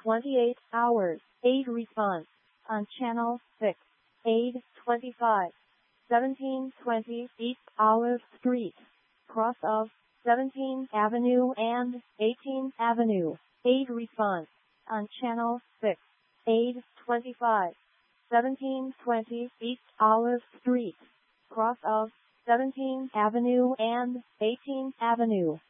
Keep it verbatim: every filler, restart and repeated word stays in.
twenty-eight hours, aid response on channel six. Aid twenty-five, seventeen twenty East Olive Street, cross of seventeenth Avenue and eighteenth Avenue. Aid response on channel six. Aid twenty-five, seventeen twenty East Olive Street, cross of seventeenth Avenue and eighteenth Avenue.